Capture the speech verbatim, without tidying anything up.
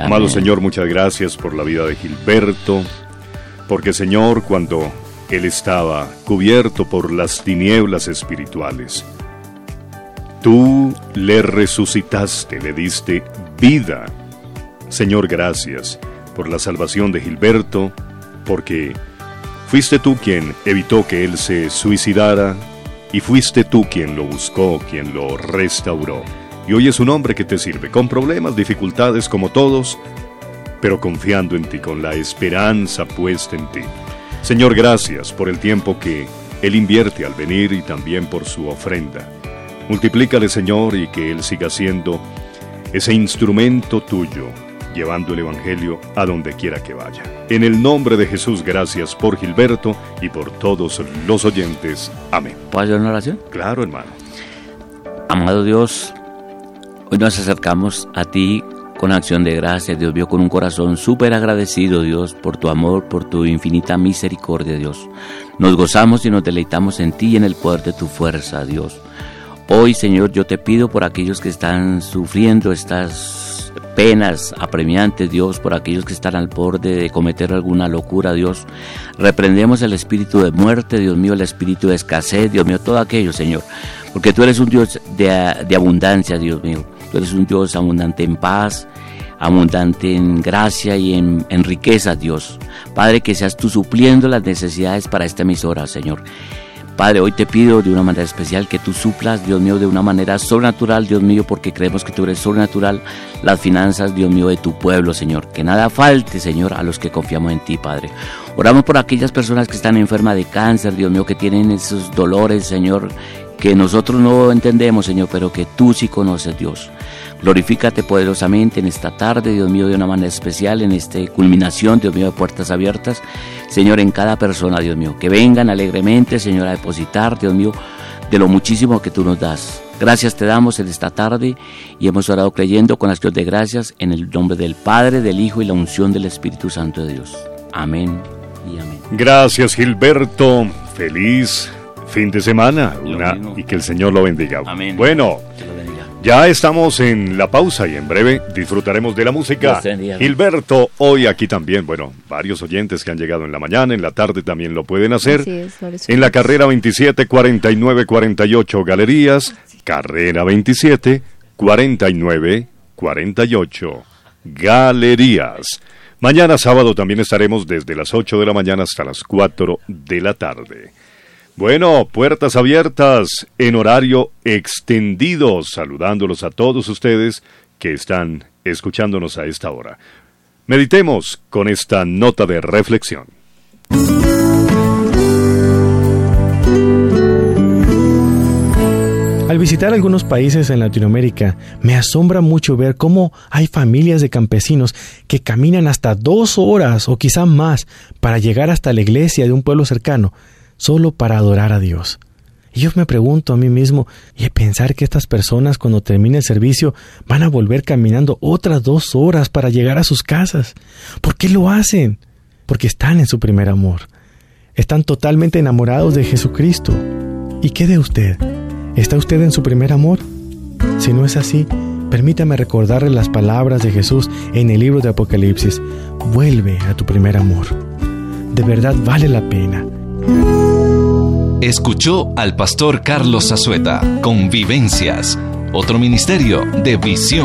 Amado Señor, muchas gracias por la vida de Gilberto, porque Señor, cuando él estaba cubierto por las tinieblas espirituales, tú le resucitaste, le diste vida. Señor, gracias por la salvación de Gilberto, porque fuiste tú quien evitó que él se suicidara, y fuiste tú quien lo buscó, quien lo restauró. Y hoy es un hombre que te sirve, con problemas, dificultades como todos, pero confiando en ti, con la esperanza puesta en ti. Señor, gracias por el tiempo que él invierte al venir y también por su ofrenda. Multiplícale, Señor, y que él siga siendo ese instrumento tuyo, llevando el Evangelio a donde quiera que vaya. En el nombre de Jesús, gracias por Gilberto y por todos los oyentes. Amén. ¿Puedo hacer una oración? Claro, hermano. Amado Dios, hoy nos acercamos a ti con acción de gracias, Dios mío, con un corazón súper agradecido, Dios, por tu amor, por tu infinita misericordia, Dios. Nos gozamos y nos deleitamos en ti y en el poder de tu fuerza, Dios. Hoy, Señor, yo te pido por aquellos que están sufriendo estas penas apremiantes, Dios, por aquellos que están al borde de cometer alguna locura, Dios. Reprendemos el espíritu de muerte, Dios mío, el espíritu de escasez, Dios mío, todo aquello, Señor. Porque tú eres un Dios de, de abundancia, Dios mío. Tú eres un Dios abundante en paz, abundante en gracia y en, en riqueza, Dios. Padre, que seas tú supliendo las necesidades para esta emisora, Señor. Padre, hoy te pido de una manera especial que tú suplas, Dios mío, de una manera sobrenatural, Dios mío, porque creemos que tú eres sobrenatural, las finanzas, Dios mío, de tu pueblo, Señor. Que nada falte, Señor, a los que confiamos en ti, Padre. Oramos por aquellas personas que están enfermas de cáncer, Dios mío, que tienen esos dolores, Señor, que nosotros no entendemos, Señor, pero que tú sí conoces, Dios. Glorifícate poderosamente en esta tarde, Dios mío, de una manera especial, en esta culminación, Dios mío, de puertas abiertas, Señor, en cada persona, Dios mío, que vengan alegremente, Señor, a depositar, Dios mío, de lo muchísimo que tú nos das. Gracias te damos en esta tarde y hemos orado creyendo con acción de gracias en el nombre del Padre, del Hijo y la unción del Espíritu Santo de Dios. Amén y amén. Gracias, Gilberto. Feliz fin de semana una, y que el Señor lo bendiga. Amén. Bueno, ya estamos en la pausa y en breve disfrutaremos de la música. Gilberto, hoy aquí también, bueno, varios oyentes que han llegado en la mañana, en la tarde también lo pueden hacer. Es, en la carrera veintisiete cuarenta y nueve cuarenta y ocho Galerías, carrera veintisiete cuarenta y nueve cuarenta y ocho Galerías. Mañana sábado también estaremos desde las ocho de la mañana hasta las cuatro de la tarde. Bueno, puertas abiertas en horario extendido, saludándolos a todos ustedes que están escuchándonos a esta hora. Meditemos con esta nota de reflexión. Al visitar algunos países en Latinoamérica, me asombra mucho ver cómo hay familias de campesinos que caminan hasta dos horas o quizá más para llegar hasta la iglesia de un pueblo cercano, solo para adorar a Dios. Y yo me pregunto a mí mismo, y pensar que estas personas cuando termine el servicio van a volver caminando otras dos horas para llegar a sus casas. ¿Por qué lo hacen? Porque están en su primer amor. Están totalmente enamorados de Jesucristo. ¿Y qué de usted? ¿Está usted en su primer amor? Si no es así, permítame recordarle las palabras de Jesús en el libro de Apocalipsis. Vuelve a tu primer amor. De verdad vale la pena. Escuchó al pastor Carlos Zazueta con Vivencias, otro ministerio de Visión